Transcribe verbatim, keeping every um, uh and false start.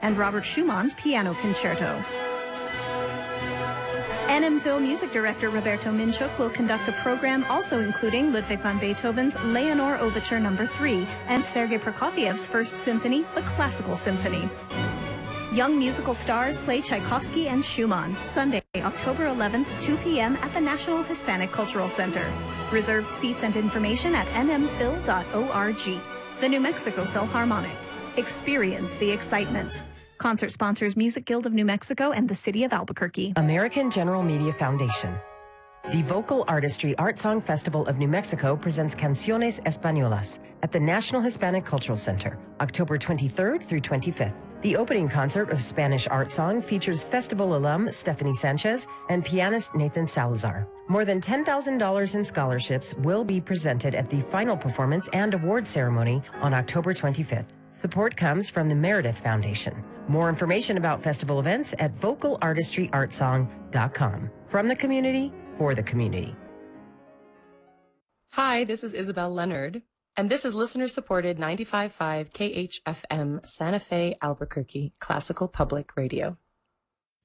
and Robert Schumann's Piano Concerto. N M Phil music director Roberto Minchuk will conduct a program also including Ludwig van Beethoven's Leonore Overture Number three and Sergei Prokofiev's First Symphony, the Classical Symphony. Young musical stars play Tchaikovsky and Schumann, Sunday, October eleventh, two p.m. at the National Hispanic Cultural Center. Reserved seats and information at n m phil dot org. The New Mexico Philharmonic. Experience the excitement. Concert sponsors Music Guild of New Mexico and the City of Albuquerque. American General Media Foundation. The Vocal Artistry Art Song Festival of New Mexico presents Canciones Españolas at the National Hispanic Cultural Center, October twenty-third through twenty-fifth. The opening concert of Spanish Art Song features festival alum Stephanie Sanchez and pianist Nathan Salazar. More than ten thousand dollars in scholarships will be presented at the final performance and award ceremony on October twenty-fifth. Support comes from the Meredith Foundation. More information about festival events at vocal artistry art song dot com. From the community, for the community. Hi, this is Isabel Leonard, and this is listener-supported ninety-five point five K H F M Santa Fe, Albuquerque, Classical Public Radio.